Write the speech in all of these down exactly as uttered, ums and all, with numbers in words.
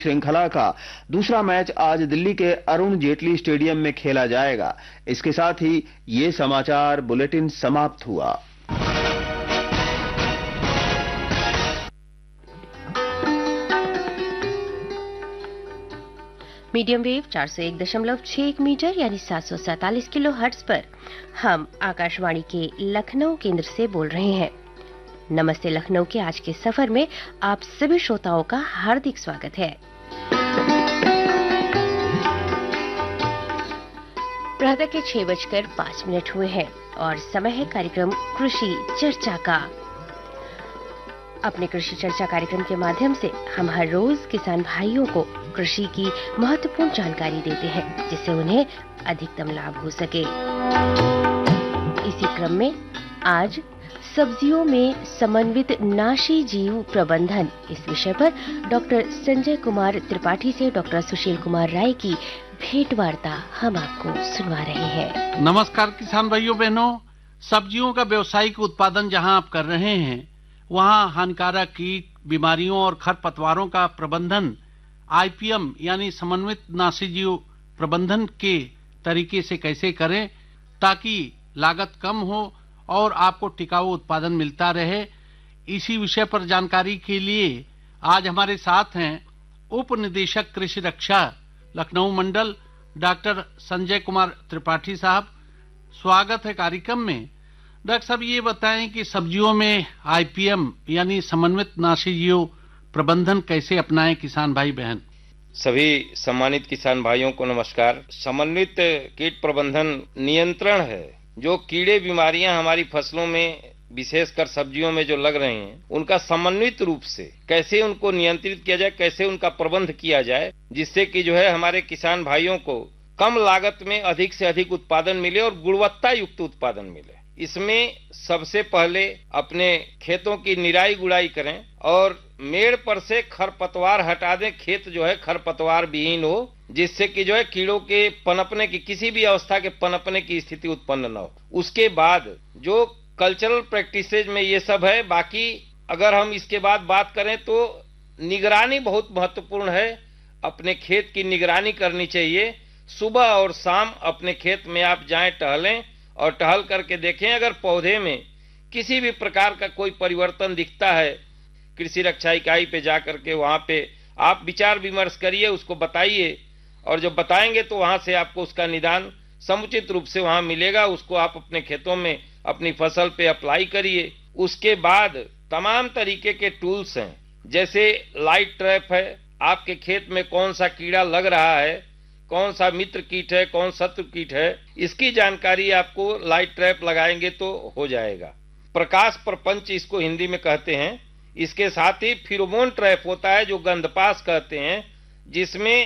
श्रृंखला का दूसरा मैच आज दिल्ली के अरुण जेटली स्टेडियम में खेला जाएगा। इसके साथ ही ये समाचार बुलेटिन समाप्त हुआ। मीडियम वेव चार सौ एक दशमलव छह मीटर यानी सात सौ सैतालीस किलो हर्ट्ज पर हम आकाशवाणी के लखनऊ केंद्र से बोल रहे हैं। नमस्ते लखनऊ के आज के सफर में आप सभी श्रोताओं का हार्दिक स्वागत है। प्रातः के छह बजकर पांच मिनट हुए हैं और समय है कार्यक्रम कृषि चर्चा का। अपने कृषि चर्चा कार्यक्रम के माध्यम से हम हर रोज किसान भाइयों को कृषि की महत्वपूर्ण जानकारी देते हैं, जिससे उन्हें अधिकतम लाभ हो सके। इसी क्रम में आज सब्जियों में समन्वित नाशी जीव प्रबंधन इस विषय पर डॉक्टर संजय कुमार त्रिपाठी से डॉक्टर सुशील कुमार राय की भेंट वार्ता हम आपको सुनवा रहे हैं। नमस्कार किसान भाइयों बहनों, सब्जियों का व्यावसायिक उत्पादन जहां आप कर रहे हैं, वहां हानिकारक कीट, बीमारियों और खरपतवारों का प्रबंधन आई पी एम यानी समन्वित नाशी जीव प्रबंधन के तरीके से कैसे करें ताकि लागत कम हो और आपको टिकाऊ उत्पादन मिलता रहे। इसी विषय पर जानकारी के लिए आज हमारे साथ हैं उप निदेशक कृषि रक्षा लखनऊ मंडल डॉक्टर संजय कुमार त्रिपाठी साहब। स्वागत है कार्यक्रम में। डॉक्टर साहब, ये बताएं कि सब्जियों में आई पी एम यानी समन्वित नाशी जीव प्रबंधन कैसे अपनाएं किसान भाई बहन। सभी सम्मानित किसान भाइयों को नमस्कार। समन्वित कीट प्रबंधन नियंत्रण है। जो कीड़े बीमारियां हमारी फसलों में विशेषकर सब्जियों में जो लग रहे हैं, उनका समन्वित रूप से कैसे उनको नियंत्रित किया जाए, कैसे उनका प्रबंध किया जाए, जिससे कि जो है हमारे किसान भाइयों को कम लागत में अधिक से अधिक उत्पादन मिले और गुणवत्ता युक्त उत्पादन मिले। इसमें सबसे पहले अपने खेतों की निराई गुड़ाई करें और मेड़ पर से खरपतवार हटा दें। खेत जो है खरपतवार विहीन हो, जिससे कि जो है कीड़ों के पनपने की, किसी भी अवस्था के पनपने की स्थिति उत्पन्न न हो। उसके बाद जो कल्चरल प्रैक्टिसेज में ये सब है। बाकी अगर हम इसके बाद बात करें तो निगरानी बहुत महत्वपूर्ण है। अपने खेत की निगरानी करनी चाहिए। सुबह और शाम अपने खेत में आप जाएं, टहलें और टहल करके देखें। अगर पौधे में किसी भी प्रकार का कोई परिवर्तन दिखता है, कृषि रक्षा इकाई पे जाकर के वहां पे आप विचार विमर्श करिए, उसको बताइए और जब बताएंगे तो वहां से आपको उसका निदान समुचित रूप से वहां मिलेगा। उसको आप अपने खेतों में अपनी फसल पे अप्लाई करिए। उसके बाद तमाम तरीके के टूल्स हैं, जैसे लाइट ट्रैप है। आपके खेत में कौन सा कीड़ा लग रहा है, कौन सा मित्र कीट है, कौन शत्रु कीट है, इसकी जानकारी आपको लाइट ट्रैप लगाएंगे तो हो जाएगा। प्रकाश प्रपंच इसको हिंदी में कहते हैं। इसके साथ ही फिरोमोन ट्रैप होता है, जो गंधपास कहते हैं, जिसमें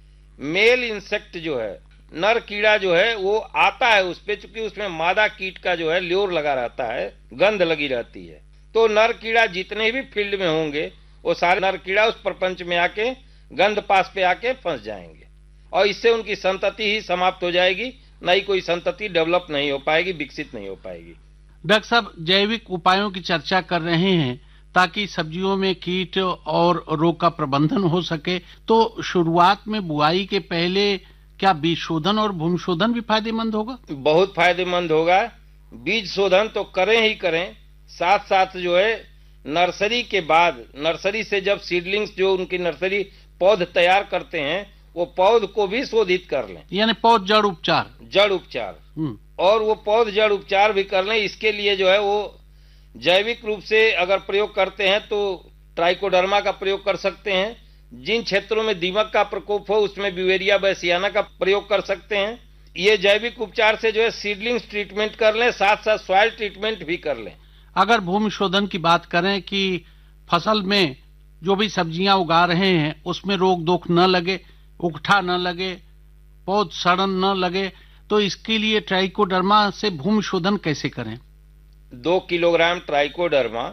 मेल इंसेक्ट जो है, नर कीड़ा जो है वो आता है उस पे, चूंकि उसमें मादा कीट का जो है ल्योर लगा रहता है, गंध लगी रहती है, तो नर कीड़ा जितने भी फील्ड में होंगे वो सारे नर कीड़ा उस प्रपंच में आके गंधपास पे आके फंस जाएंगे और इससे उनकी संतति ही समाप्त हो जाएगी। नई कोई संतति डेवलप नहीं हो पाएगी, विकसित नहीं हो पाएगी। डॉक्टर साहब, जैविक उपायों की चर्चा कर रहे हैं ताकि सब्जियों में कीट और रोग का प्रबंधन हो सके, तो शुरुआत में बुआई के पहले क्या बीज शोधन और भूमि शोधन भी फायदेमंद होगा? बहुत फायदेमंद होगा। बीज शोधन तो करें ही करें, साथ साथ जो है नर्सरी के बाद, नर्सरी से जब सीडलिंग्स जो उनकी नर्सरी पौध तैयार करते हैं, वो पौध को भी शोधित कर लें, यानी पौध जड़ उपचार जड़ उपचार और वो पौध जड़ उपचार भी कर लें। इसके लिए जो है वो जैविक रूप से अगर प्रयोग करते हैं तो ट्राइकोडर्मा का प्रयोग कर सकते हैं। जिन क्षेत्रों में दीमक का प्रकोप हो उसमें ब्यूवेरिया बैसियाना का प्रयोग कर सकते हैं। ये जैविक उपचार से जो है सीडलिंग्स ट्रीटमेंट कर लें, साथ साथ सॉइल ट्रीटमेंट भी कर लें। अगर भूमि शोधन की बात करें कि फसल में जो भी सब्जियां उगा रहे हैं उसमें रोग दोख न लगे, उकठा न लगे, पौध सड़न न लगे, तो इसके लिए ट्राइकोडर्मा से भूमि शोधन कैसे करें? दो किलोग्राम ट्राइकोडर्मा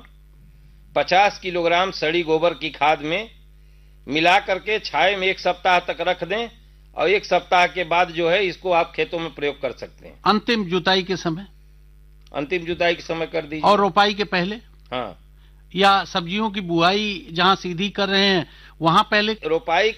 पचास किलोग्राम सड़ी गोबर की खाद में मिला करके छाये में एक सप्ताह तक रख दें और एक सप्ताह के बाद जो है इसको आप खेतों में प्रयोग कर सकते हैं। अंतिम जुताई के समय अंतिम जुताई के समय कर दीजिए और रोपाई के पहले। हाँ, या सब्जियों की बुआई जहां सीधी कर रहे हैं वहाँ पहले रोपाई